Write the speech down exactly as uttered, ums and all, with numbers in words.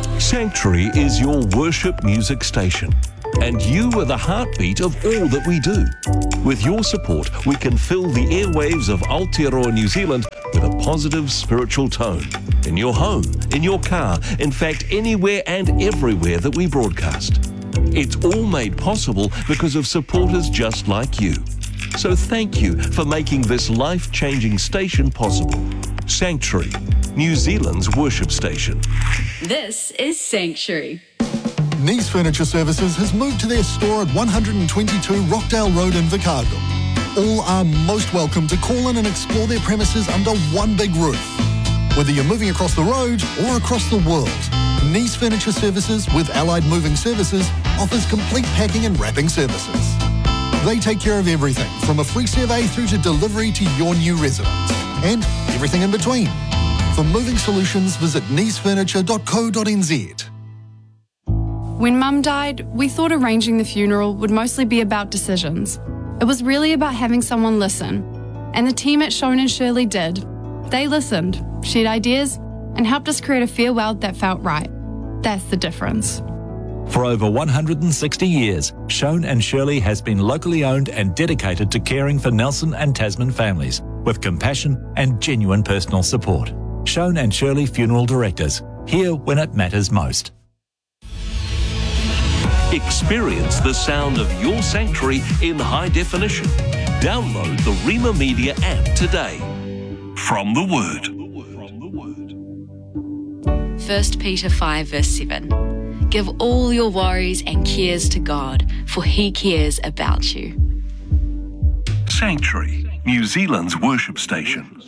Sanctuary is your worship music station, and you are the heartbeat of all that we do. With your support, we can fill the airwaves of Aotearoa New Zealand with a positive spiritual tone. In your home, in your car, in fact, anywhere and everywhere that we broadcast. It's all made possible because of supporters just like you. So thank you for making this life-changing station possible. Sanctuary, New Zealand's worship station. This is Sanctuary. Nice Furniture Services has moved to their store at one twenty-two Rockdale Road in Invercargill. All are most welcome to call in and explore their premises under one big roof. Whether you're moving across the road or across the world, Nice Furniture Services with Allied Moving Services offers complete packing and wrapping services. They take care of everything from a free survey through to delivery to your new residence and everything in between. For moving solutions, visit nice furniture dot co dot n z. When Mum died, we thought arranging the funeral would mostly be about decisions. It was really about having someone listen. And the team at Shone and Shirley did. They listened, shared ideas, and helped us create a farewell that felt right. That's the difference. For over one hundred sixty years, Shone and Shirley has been locally owned and dedicated to caring for Nelson and Tasman families with compassion and genuine personal support. Shone and Shirley Funeral Directors, here when it matters most. Experience the sound of your sanctuary in high definition. Download the Rima Media app today. From the Word. First Peter five verse seven. Give all your worries and cares to God, for He cares about you. Sanctuary, New Zealand's worship station.